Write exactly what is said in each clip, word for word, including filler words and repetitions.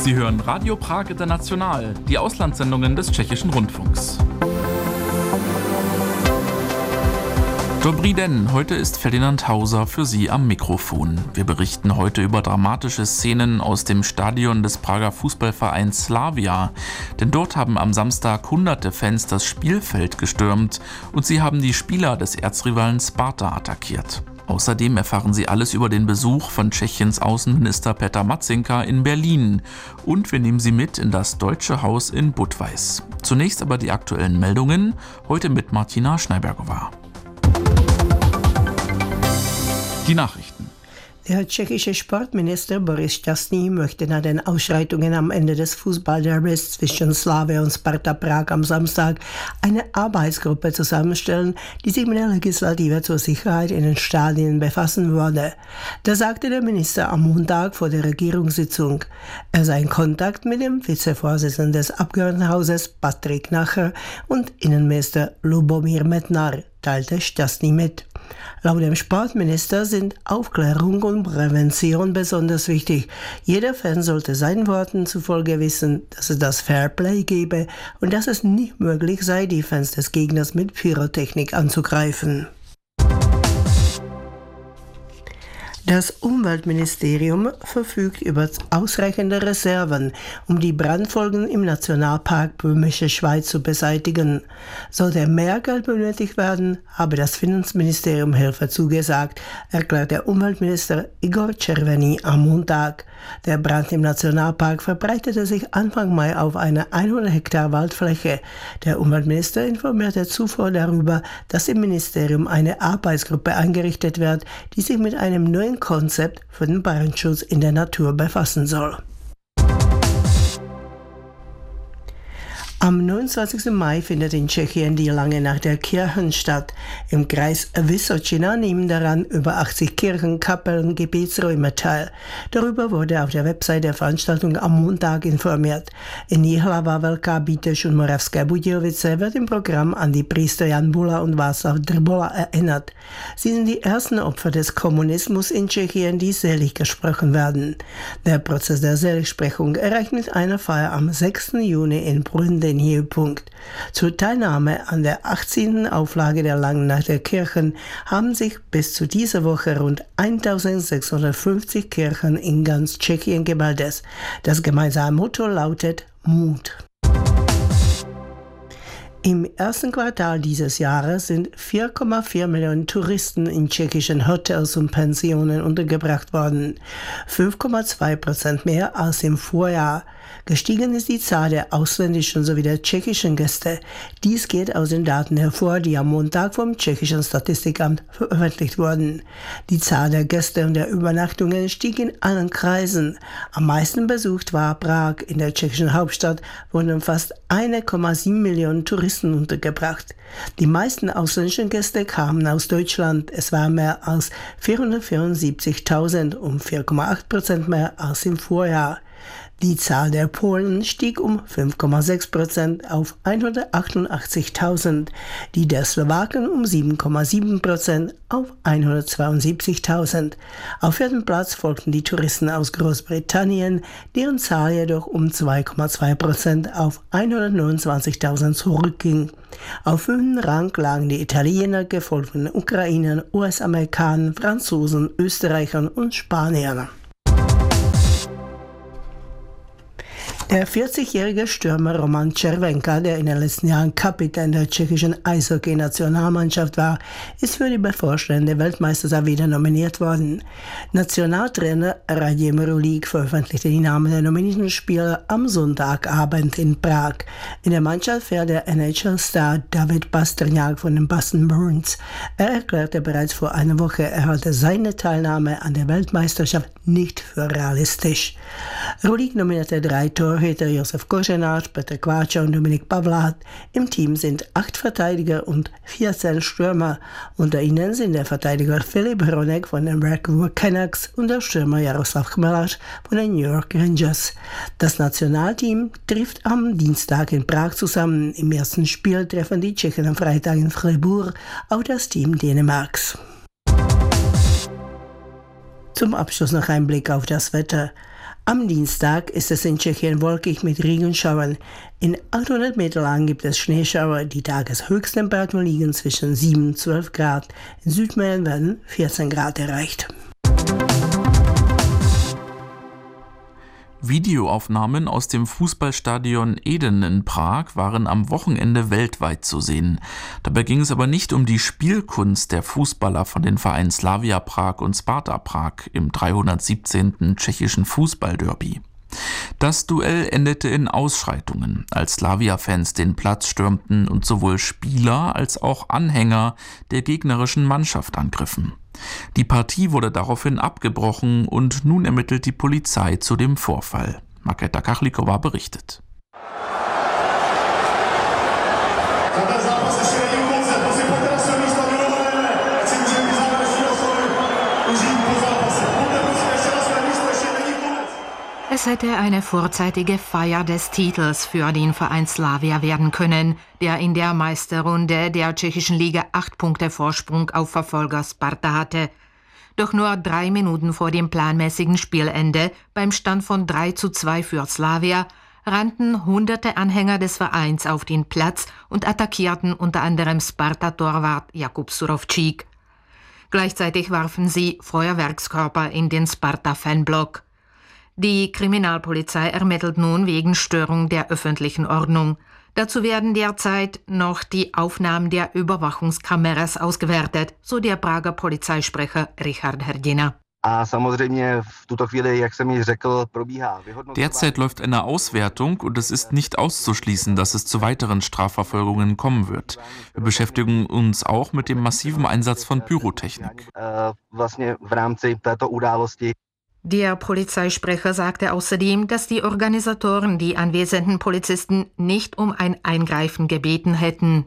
Sie hören Radio Prag International, die Auslandssendungen des Tschechischen Rundfunks. Dobrý den, heute ist Ferdinand Hauser für Sie am Mikrofon. Wir berichten heute über dramatische Szenen aus dem Stadion des Prager Fußballvereins Slavia. Denn dort haben am Samstag hunderte Fans das Spielfeld gestürmt und sie haben die Spieler des Erzrivalen Sparta attackiert. Außerdem erfahren Sie alles über den Besuch von Tschechiens Außenminister Petr Matzinka in Berlin. Und wir nehmen Sie mit in das Deutsche Haus in Budweis. Zunächst aber die aktuellen Meldungen, heute mit Martina Schneibergova. Die Nachrichten. Der tschechische Sportminister Boris Šťastný möchte nach den Ausschreitungen am Ende des Fußballderbys zwischen Slavia und Sparta Prag am Samstag eine Arbeitsgruppe zusammenstellen, die sich mit der Legislative zur Sicherheit in den Stadien befassen würde. Das sagte der Minister am Montag vor der Regierungssitzung. Er sei in Kontakt mit dem Vizevorsitzenden des Abgeordnetenhauses Patrik Nacher und Innenminister Lubomír Metnar, teilte Šťastný mit. Laut dem Sportminister sind Aufklärung und Prävention besonders wichtig. Jeder Fan sollte seinen Worten zufolge wissen, dass es das Fairplay gebe und dass es nicht möglich sei, die Fans des Gegners mit Pyrotechnik anzugreifen. Das Umweltministerium verfügt über ausreichende Reserven, um die Brandfolgen im Nationalpark Böhmische Schweiz zu beseitigen. Sollte mehr Geld benötigt werden, habe das Finanzministerium Hilfe zugesagt, erklärt der Umweltminister Igor Červený am Montag. Der Brand im Nationalpark verbreitete sich Anfang Mai auf einer hundert Hektar Waldfläche. Der Umweltminister informierte zuvor darüber, dass im Ministerium eine Arbeitsgruppe eingerichtet wird, die sich mit einem neuen Konzept für den Brandschutz in der Natur befassen soll. Am neunundzwanzigsten Mai findet in Tschechien die lange Nacht der Kirchen statt. Im Kreis Vysočina nehmen daran über achtzig Kirchen, Kapellen, Gebetsräume teil. Darüber wurde auf der Website der Veranstaltung am Montag informiert. In Jihlava, Velká Bíteš und Moravské Budějovice wird im Programm an die Priester Jan Bula und Václav Drbola erinnert. Sie sind die ersten Opfer des Kommunismus in Tschechien, die selig gesprochen werden. Der Prozess der Seligsprechung erreicht mit einer Feier am sechsten Juni in Brünn den Höhepunkt. Zur Teilnahme an der achtzehnten Auflage der Langen Nacht der Kirchen haben sich bis zu dieser Woche rund eintausendsechshundertfünfzig Kirchen in ganz Tschechien gemeldet. Das gemeinsame Motto lautet Mut. Im ersten Quartal dieses Jahres sind vier Komma vier Millionen Touristen in tschechischen Hotels und Pensionen untergebracht worden. fünf Komma zwei Prozent mehr als im Vorjahr. Gestiegen ist die Zahl der ausländischen sowie der tschechischen Gäste. Dies geht aus den Daten hervor, die am Montag vom tschechischen Statistikamt veröffentlicht wurden. Die Zahl der Gäste und der Übernachtungen stieg in allen Kreisen. Am meisten besucht war Prag. In der tschechischen Hauptstadt wurden fast eine Komma sieben Millionen Touristen untergebracht. Die meisten ausländischen Gäste kamen aus Deutschland. Es waren mehr als vierhundertvierundsiebzigtausend, um vier Komma acht Prozent mehr als im Vorjahr. Die Zahl der Polen stieg um fünf Komma sechs Prozent auf hundertachtundachtzigtausend, die der Slowaken um sieben Komma sieben Prozent auf hundertzweiundsiebzigtausend. Auf vierten Platz folgten die Touristen aus Großbritannien, deren Zahl jedoch um zwei Komma zwei Prozent auf hundertneunundzwanzigtausend zurückging. Auf fünften Rang lagen die Italiener, gefolgt von den Ukrainern, U S-Amerikanern, Franzosen, Österreichern und Spaniern. Der vierzigjährige Stürmer Roman Červenka, der in den letzten Jahren Kapitän der tschechischen Eishockey-Nationalmannschaft war, ist für die bevorstehende Weltmeisterschaft wieder nominiert worden. Nationaltrainer Radim Rulík veröffentlichte die Namen der nominierten Spieler am Sonntagabend in Prag. In der Mannschaft fährt der N H L-Star David Pastrňák von den Boston Bruins. Er erklärte bereits vor einer Woche, er halte seine Teilnahme an der Weltmeisterschaft nicht für realistisch. Rulík nominierte drei Torhüter, Josef Kořenář, Petr Kváča und Dominik Pavlát. Im Team sind acht Verteidiger und vierzehn Stürmer. Unter ihnen sind der Verteidiger Filip Hronek von den Vancouver Canucks und der Stürmer Jaroslav Chmelař von den New York Rangers. Das Nationalteam trifft am Dienstag in Prag zusammen. Im ersten Spiel treffen die Tschechen am Freitag in Fribourg auf das Team Dänemarks. Zum Abschluss noch ein Blick auf das Wetter. Am Dienstag ist es in Tschechien wolkig mit Regenschauern. In achthundert Meter lang gibt es Schneeschauer. Die Tageshöchsttemperaturen liegen zwischen sieben und zwölf Grad. In Südmähren werden vierzehn Grad erreicht. Videoaufnahmen aus dem Fußballstadion Eden in Prag waren am Wochenende weltweit zu sehen. Dabei ging es aber nicht um die Spielkunst der Fußballer von den Vereinen Slavia Prag und Sparta Prag im dreihundertsiebzehnten tschechischen Fußballderby. Das Duell endete in Ausschreitungen, als Slavia-Fans den Platz stürmten und sowohl Spieler als auch Anhänger der gegnerischen Mannschaft angriffen. Die Partie wurde daraufhin abgebrochen und nun ermittelt die Polizei zu dem Vorfall. Markéta Kachlikova berichtet. Es hätte eine vorzeitige Feier des Titels für den Verein Slavia werden können, der in der Meisterrunde der tschechischen Liga acht Punkte Vorsprung auf Verfolger Sparta hatte. Doch nur drei Minuten vor dem planmäßigen Spielende, beim Stand von drei zu zwei für Slavia, rannten hunderte Anhänger des Vereins auf den Platz und attackierten unter anderem Sparta-Torwart Jakub Surovčík. Gleichzeitig warfen sie Feuerwerkskörper in den Sparta-Fanblock. Die Kriminalpolizei ermittelt nun wegen Störung der öffentlichen Ordnung. Dazu werden derzeit noch die Aufnahmen der Überwachungskameras ausgewertet, so der Prager Polizeisprecher Richard Hrdina. Derzeit läuft eine Auswertung und es ist nicht auszuschließen, dass es zu weiteren Strafverfolgungen kommen wird. Wir beschäftigen uns auch mit dem massiven Einsatz von Pyrotechnik. Der Polizeisprecher sagte außerdem, dass die Organisatoren die anwesenden Polizisten nicht um ein Eingreifen gebeten hätten.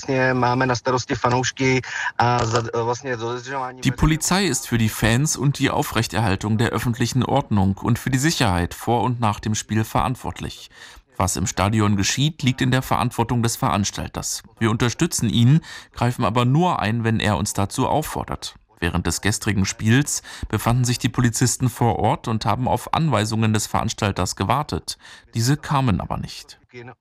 Die Polizei ist für die Fans und die Aufrechterhaltung der öffentlichen Ordnung und für die Sicherheit vor und nach dem Spiel verantwortlich. Was im Stadion geschieht, liegt in der Verantwortung des Veranstalters. Wir unterstützen ihn, greifen aber nur ein, wenn er uns dazu auffordert. Während des gestrigen Spiels befanden sich die Polizisten vor Ort und haben auf Anweisungen des Veranstalters gewartet. Diese kamen aber nicht.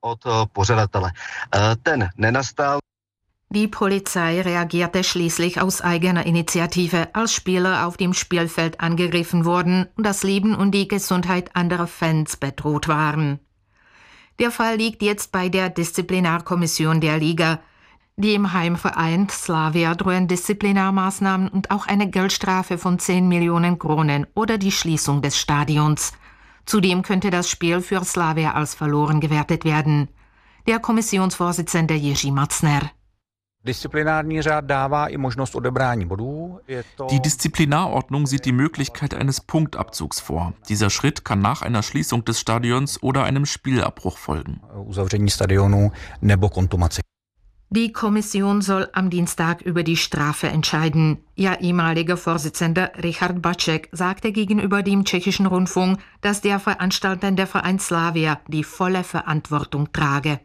Die Polizei reagierte schließlich aus eigener Initiative, als Spieler auf dem Spielfeld angegriffen wurden und das Leben und die Gesundheit anderer Fans bedroht waren. Der Fall liegt jetzt bei der Disziplinarkommission der Liga. Dem Heimverein Slavia drohen Disziplinarmaßnahmen und auch eine Geldstrafe von zehn Millionen Kronen oder die Schließung des Stadions. Zudem könnte das Spiel für Slavia als verloren gewertet werden. Der Kommissionsvorsitzende Jiří Macner. Die Disziplinarordnung sieht die Möglichkeit eines Punktabzugs vor. Dieser Schritt kann nach einer Schließung des Stadions oder einem Spielabbruch folgen. Die Kommission soll am Dienstag über die Strafe entscheiden. Ihr ehemaliger Vorsitzender Richard Baček sagte gegenüber dem tschechischen Rundfunk, dass der veranstaltende Verein Slavia die volle Verantwortung trage.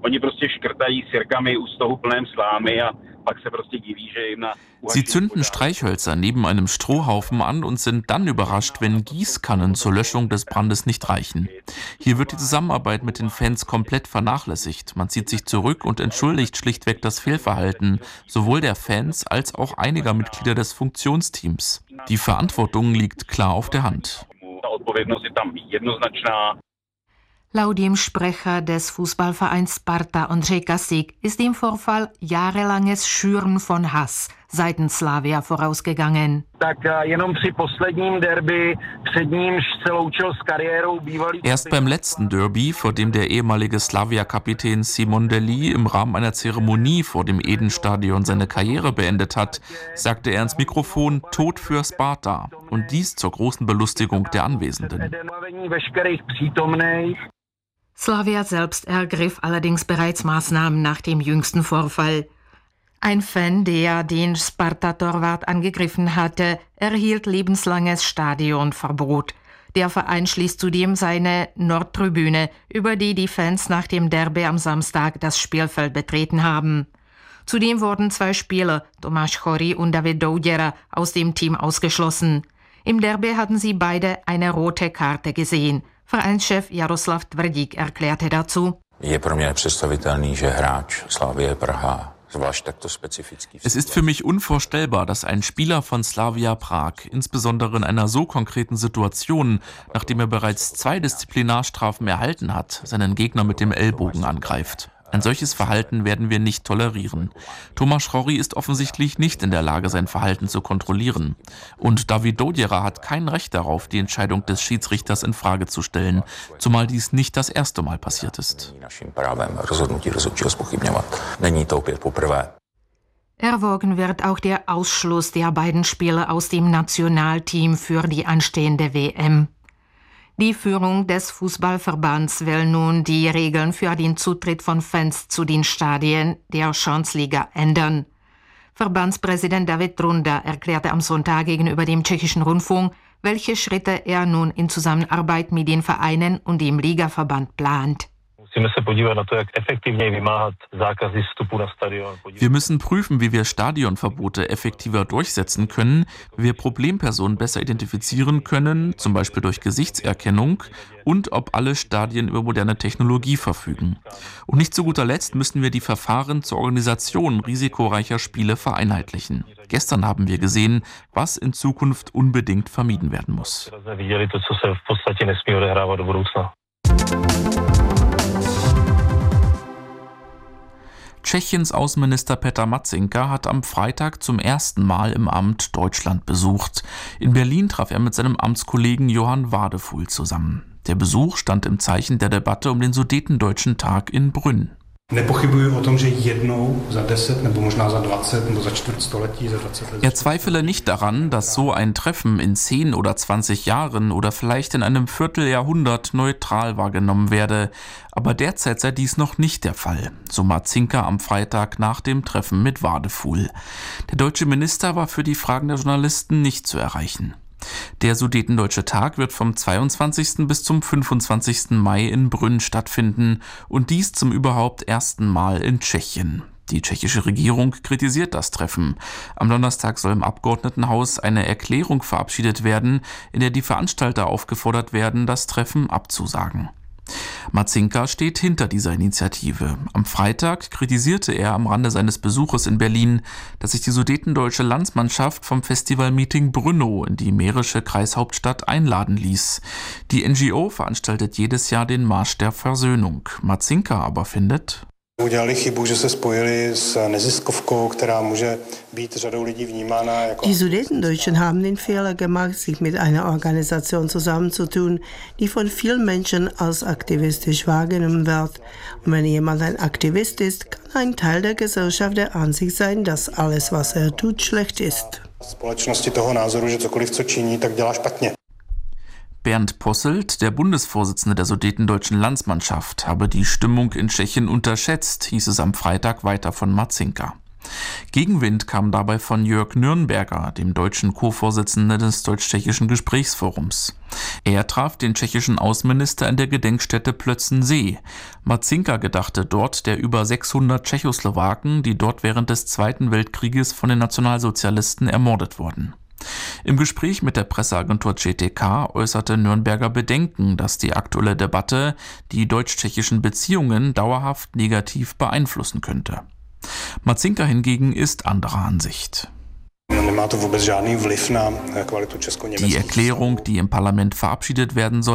Sie zünden Streichhölzer neben einem Strohhaufen an und sind dann überrascht, wenn Gießkannen zur Löschung des Brandes nicht reichen. Hier wird die Zusammenarbeit mit den Fans komplett vernachlässigt. Man zieht sich zurück und entschuldigt schlichtweg das Fehlverhalten, sowohl der Fans als auch einiger Mitglieder des Funktionsteams. Die Verantwortung liegt klar auf der Hand. Laut dem Sprecher des Fußballvereins Sparta Ondřej Kasík ist dem Vorfall jahrelanges Schüren von Hass seitens Slavia vorausgegangen. Erst beim letzten Derby, vor dem der ehemalige Slavia-Kapitän Simon Deli im Rahmen einer Zeremonie vor dem Eden-Stadion seine Karriere beendet hat, sagte er ins Mikrofon „Tod für Sparta" und dies zur großen Belustigung der Anwesenden. Slavia selbst ergriff allerdings bereits Maßnahmen nach dem jüngsten Vorfall. Ein Fan, der den Sparta-Torwart angegriffen hatte, erhielt lebenslanges Stadionverbot. Der Verein schließt zudem seine Nordtribüne, über die die Fans nach dem Derby am Samstag das Spielfeld betreten haben. Zudem wurden zwei Spieler, Tomáš Chorý und David Douděra, aus dem Team ausgeschlossen. Im Derby hatten sie beide eine rote Karte gesehen. Vereinschef Jaroslav Tvrdík erklärte dazu: Es ist für mich unvorstellbar, dass ein Spieler von Slavia Prag, insbesondere in einer so konkreten Situation, nachdem er bereits zwei Disziplinarstrafen erhalten hat, seinen Gegner mit dem Ellbogen angreift. Ein solches Verhalten werden wir nicht tolerieren. Tomáš Rory ist offensichtlich nicht in der Lage, sein Verhalten zu kontrollieren. Und David Dodjera hat kein Recht darauf, die Entscheidung des Schiedsrichters in Frage zu stellen, zumal dies nicht das erste Mal passiert ist. Erwogen wird auch der Ausschluss der beiden Spieler aus dem Nationalteam für die anstehende W M. Die Führung des Fußballverbands will nun die Regeln für den Zutritt von Fans zu den Stadien der Chance-Liga ändern. Verbandspräsident David Trunda erklärte am Sonntag gegenüber dem tschechischen Rundfunk, welche Schritte er nun in Zusammenarbeit mit den Vereinen und dem Ligaverband plant. Wir müssen prüfen, wie wir Stadionverbote effektiver durchsetzen können, wie wir Problempersonen besser identifizieren können, zum Beispiel durch Gesichtserkennung, und ob alle Stadien über moderne Technologie verfügen. Und nicht zu guter Letzt müssen wir die Verfahren zur Organisation risikoreicher Spiele vereinheitlichen. Gestern haben wir gesehen, was in Zukunft unbedingt vermieden werden muss. Tschechiens Außenminister Petr Matzinka hat am Freitag zum ersten Mal im Amt Deutschland besucht. In Berlin traf er mit seinem Amtskollegen Johann Wadefuhl zusammen. Der Besuch stand im Zeichen der Debatte um den Sudetendeutschen Tag in Brünn. Er zweifele nicht daran, dass so ein Treffen in zehn oder zwanzig Jahren oder vielleicht in einem Vierteljahrhundert neutral wahrgenommen werde. Aber derzeit sei dies noch nicht der Fall, so Matzinka am Freitag nach dem Treffen mit Wadefuhl. Der deutsche Minister war für die Fragen der Journalisten nicht zu erreichen. Der Sudetendeutsche Tag wird vom zweiundzwanzigsten bis zum fünfundzwanzigsten Mai in Brünn stattfinden und dies zum überhaupt ersten Mal in Tschechien. Die tschechische Regierung kritisiert das Treffen. Am Donnerstag soll im Abgeordnetenhaus eine Erklärung verabschiedet werden, in der die Veranstalter aufgefordert werden, das Treffen abzusagen. Matzinka steht hinter dieser Initiative. Am Freitag kritisierte er am Rande seines Besuches in Berlin, dass sich die sudetendeutsche Landsmannschaft vom Festivalmeeting Brno in die mährische Kreishauptstadt einladen ließ. Die N G O veranstaltet jedes Jahr den Marsch der Versöhnung. Matzinka aber findet: Die Sudetendeutschen haben den Fehler gemacht, sich mit einer Organisation zusammenzutun, die von vielen Menschen als aktivistisch wahrgenommen wird. Und wenn jemand ein Aktivist ist, kann ein Teil der Gesellschaft der Ansicht sein, dass alles, was er tut, schlecht ist. Bernd Posselt, der Bundesvorsitzende der Sudetendeutschen Landsmannschaft, habe die Stimmung in Tschechien unterschätzt, hieß es am Freitag weiter von Matzinka. Gegenwind kam dabei von Jörg Nürnberger, dem deutschen Co-Vorsitzenden des Deutsch-Tschechischen Gesprächsforums. Er traf den tschechischen Außenminister in der Gedenkstätte Plötzensee. Matzinka gedachte dort der über sechshundert Tschechoslowaken, die dort während des Zweiten Weltkrieges von den Nationalsozialisten ermordet wurden. Im Gespräch mit der Presseagentur C T K äußerte Nürnberger Bedenken, dass die aktuelle Debatte die deutsch-tschechischen Beziehungen dauerhaft negativ beeinflussen könnte. Matzinka hingegen ist anderer Ansicht. Die Erklärung, die im Parlament verabschiedet werden soll,